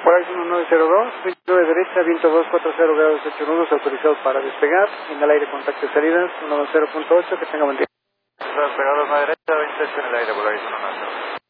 Horizon 1902, 29 derecha, viento 240 grados 8 nudos, autorizado para despegar. En el aire, contacto de salidas, 120.8, que tenga buen día. Despegado a la derecha, 28 en el aire, por Horizon 1902.